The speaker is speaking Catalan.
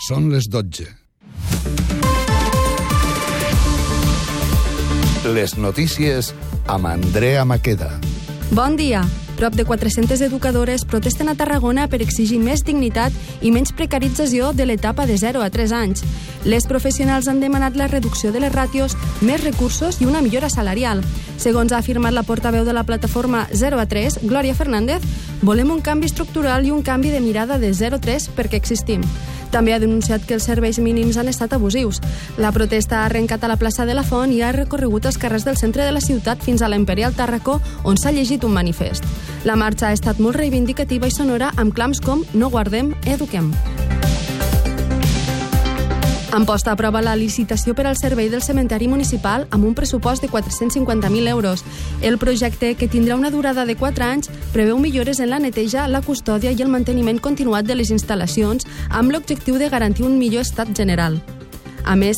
Són les 12. Les notícies amb Andrea Maqueda. Bon dia. Prop de 400 educadores protesten a Tarragona per exigir més dignitat i menys precarització de l'etapa de 0 a 3 anys. Les professionals han demanat la reducció de les ràtios, més recursos i una millora salarial. Segons ha afirmat la portaveu de la plataforma 0 a 3, Glòria Fernández, volem un canvi estructural i un canvi de mirada de 0 a 3 perquè existim. També ha denunciat que els serveis mínims han estat abusius. La protesta ha arrencat a la plaça de la Font i ha recorregut els carrers del centre de la ciutat fins a l'Imperial Tàrraco, on s'ha llegit un manifest. La marxa ha estat molt reivindicativa i sonora amb clams com "No guardem, eduquem". Han posta a prova la licitació per al servei del cementeri municipal amb un pressupost de 450.000 euros. El projecte, que tindrà una durada de 4 anys, preveu millores en la neteja, la custòdia i el manteniment continuat de les instal·lacions amb l'objectiu de garantir un millor estat general. A més,